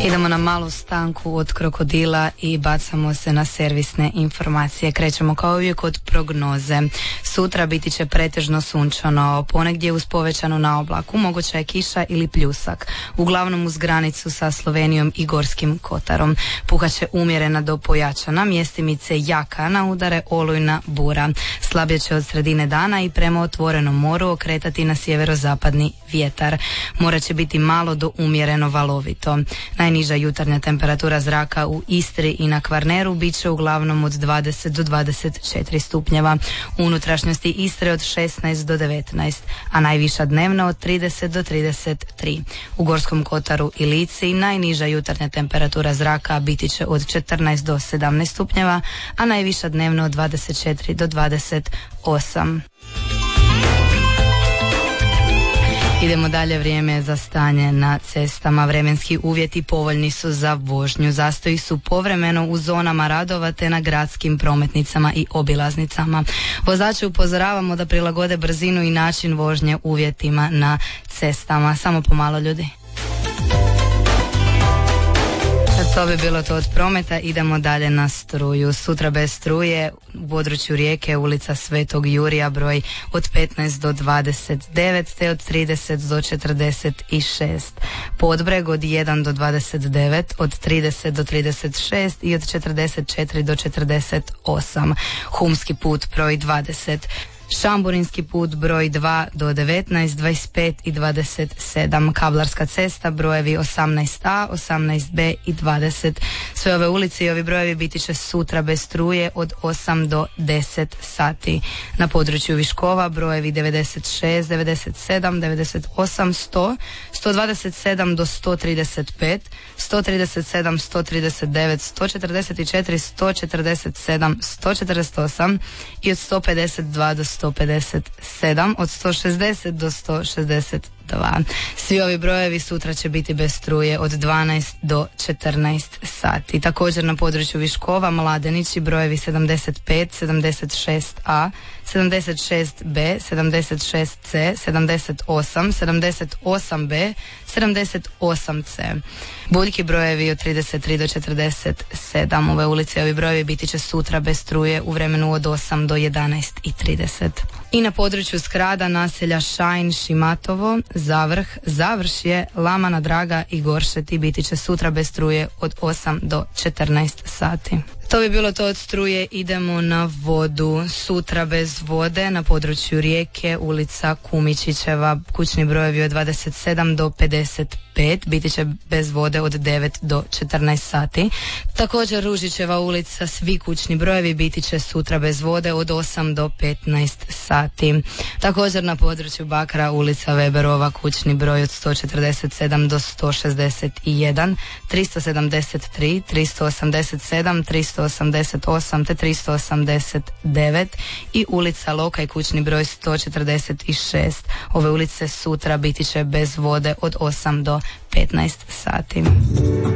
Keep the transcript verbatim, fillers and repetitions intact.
Idemo na malu stanku od krokodila i bacamo se na servisne informacije. Krećemo kao uvijek od prognoze. Sutra biti će pretežno sunčano, ponegdje uz povećanu naoblaku, moguća je kiša ili pljusak. Uglavnom uz granicu sa Slovenijom i Gorskim Kotarom. Puhaće umjerena do pojačana, mjestimice jaka, na udare olujna bura. Slabije će od sredine dana i prema otvorenom moru okretati na sjeverozapadni vjetar. More će biti malo do umjereno valovito. Najniža jutarnja temperatura zraka u Istri i na Kvarneru bit će uglavnom od dvadeset do dvadeset četiri stupnjeva. U unutrašnjosti Istre od šesnaest do devetnaest, a najviša dnevna od trideset do trideset tri. U Gorskom Kotaru i Lici najniža jutarnja temperatura zraka biti će od četrnaest do sedamnaest stupnjeva, a najviša dnevna od dvadeset četiri do dvadeset osam. Idemo dalje, vrijeme za stanje na cestama. Vremenski uvjeti povoljni su za vožnju. Zastoji su povremeno u zonama radova te na gradskim prometnicama i obilaznicama. Vozače upozoravamo da prilagode brzinu i način vožnje uvjetima na cestama. Samo pomalo, ljudi. To bi bilo to od prometa. Idemo dalje na struju. Sutra bez struje u području Rijeke ulica Svetog Jurija broj od petnaest do dvadeset devet te od trideset do četrdeset šest. Podbreg od jedan do dvadeset devet, od trideset do trideset šest i od četrdeset četiri do četrdeset osam. Humski put broj dvadeset. Šamburinski put broj dva do devetnaest, dvadeset pet i dvadeset sedam. Kablarska cesta brojevi osamnaest a, osamnaest b i dvadeset. Sve ove ulice i ovi brojevi biti će sutra bez struje od osam do deset sati. Na području Viškova brojevi devedeset šest, devedeset sedam, devedeset osam, sto, sto dvadeset sedam do sto trideset pet, sto trideset sedam, sto trideset devet, sto četrdeset četiri, sto četrdeset sedam, sto četrdeset osam i od sto pedeset dva do sto pedeset sedam, od sto šezdeset do sto šezdeset dva. Svi ovi brojevi sutra će biti bez struje od dvanaest do četrnaest sati. Također na području Viškova, Mladenići brojevi sedamdeset pet, sedamdeset šest a, sedamdeset šest b, sedamdeset šest c, sedamdeset osam, sedamdeset osam b, sedamdeset osam c. Buljki brojevi od trideset tri do četrdeset sedam. Ove ulice i ovi brojevi biti će sutra bez struje u vremenu od osam do jedanaest i trideset. I na području Skrada, naselja Šajn, Šimatovo, Zavrh, Završje, Lamana Draga i Goršeti biti će sutra bez struje od osam do četrnaest sati. To bi bilo to od struje. Idemo na vodu. Sutra bez vode na području Rijeke, ulica Kumičićeva, kućni brojevi od dvadeset sedam do pedeset pet, biti će bez vode od devet do četrnaest sati. Također Ružićeva ulica, svi kućni brojevi biti će sutra bez vode od osam do petnaest sati. Također na području Bakra, ulica Weberova, kućni broj od sto četrdeset sedam do sto šezdeset jedan, tristo sedamdeset tri, tristo osamdeset sedam, tristo osamdeset osam te tristo osamdeset devet i ulica Lokaj, kućni broj sto četrdeset šest. Ove ulice sutra biti će bez vode od osam do petnaest sati.